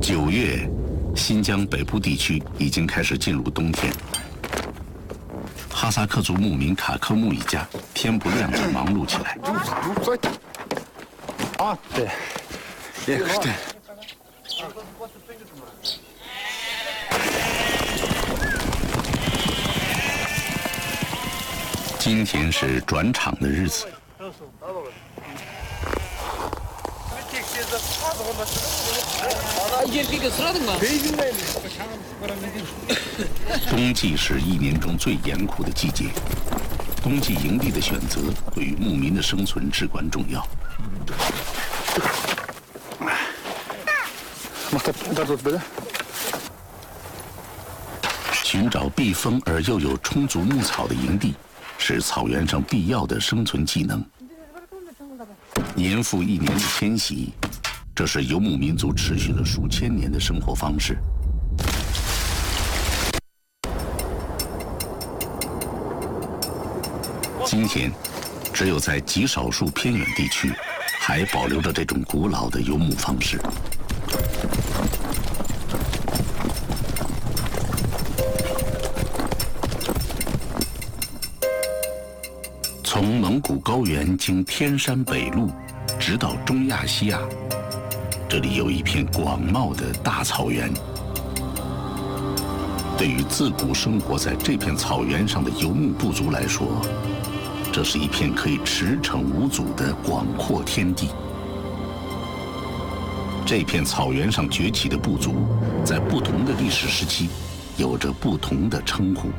9月，新疆北部地区已经开始进入冬天。哈萨克族牧民卡科木一家天不亮就忙碌起来。 啊，对，也对。 今天是转场的日子。冬季是一年中最严酷的季节，冬季营地的选择对于牧民的生存至关重要。寻找避风而又有充足牧草的营地，是草原上必要的生存技能。年复一年的迁徙，这是游牧民族持续了数千年的生活方式。今天，只有在极少数偏远地区，还保留着这种古老的游牧方式。从蒙古高原经天山北路，直到中亚西亚，这里有一片广袤的大草原。对于自古生活在这片草原上的游牧部族来说，这是一片可以驰骋无阻的广阔天地。这片草原上崛起的部族，在不同的历史时期，有着不同的称呼。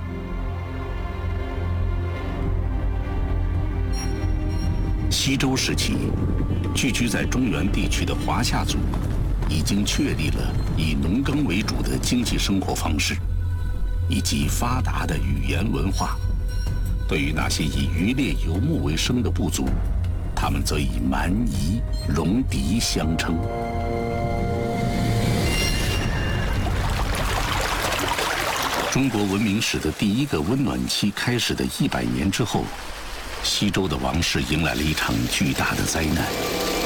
西周时期，聚居在中原地区的华夏族，已经确立了以农耕为主的经济生活方式，以及发达的语言文化。对于那些以渔猎游牧为生的部族，他们则以蛮夷、戎狄相称。中国文明史的第一个温暖期开始的100年之后，西周的王室迎来了一场巨大的灾难。